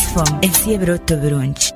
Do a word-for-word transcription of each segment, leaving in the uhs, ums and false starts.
Platform ensi y'ebiroto birungi.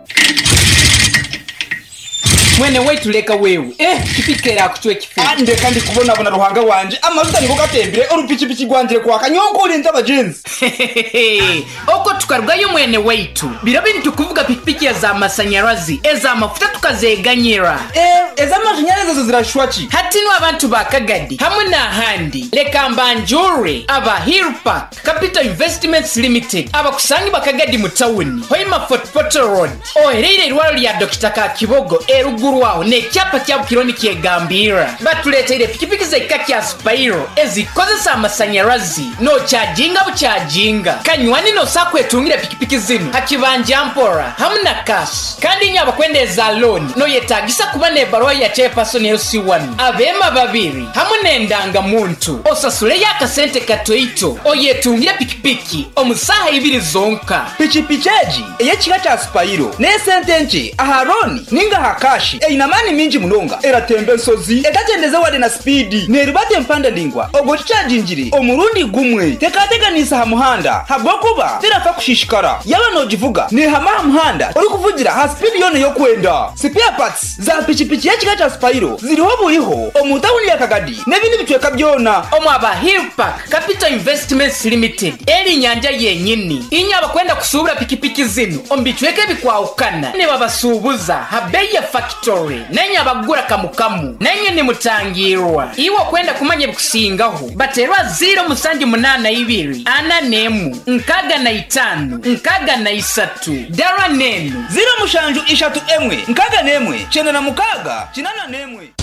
Mwene wetu leka wewe eh kipikera akutwe kifi ande kandi kubona bona ruhanga wanje amavuta niko gatembere urupikipici gwangire kwa kanyonko urinze abajenzi oko tukarwayo mwene wetu birabe nitukuvuga pikipiki ya za masanyarazi eza mafuta tukazeganyira eh eza mashanyarazi zo zirashwachi hatino abantu bakagadi hamwe na handi leka mbanjure aba Hill Park Capital Investments Limited aba kusangi bakagadi mutawuni hoima Fort Road oherere rwaro ya Doctor Kakibogo eru Guruwao ne cyapa cya kironi kiegambira batuletera pikipiki za ikaki ya Spyro ezikozesa amasanyarazi no charginga bucharginga kanywani no sakwetungira pikipiki zino hakibanje ampora hamna cash kandi nyaba kwendeza loan no yetagisa kuba ne barwa ya chairperson L C one abema babiri hamwe ndanga muntu osasule yakasente katoito oyetungira pikipiki omusaha ibiri zonka pichipicheji eye kika cha Spyro ne sentenche aharoni ninga hakashi e inamani minji munonga eratembe nsozi etatendeze wade na speedi neribate mpanda ndingwa ogo chargingiri omurundi gumwe tekateganisa ha muhanda habokuba tirafa kushishikara yaba no jivuga ne hama muhanda uri kuvugira ha speed yone yo kwenda spare parts za pichipichi ya kika cha Spyro ziriho buriho omutawuni ya Kagadi nebindi bitweka byona omwaba Hill Park Capital Investments Limited eri nyanja yenyini inyaba kwenda kusubura pikipiki zino ombitweke bikwaukana ne babasubuza habeya factory nenya bagura kamukamu nenye ni mutangirwa iwo kwenda kumanye bikusingaho baterwa zero musanji munana ibiri ana nemu nkaga na itanu nkaga na isatu dara nenu zero mushanju ishatu emwe nkaga nemwe chena na mukaga chinana nemwe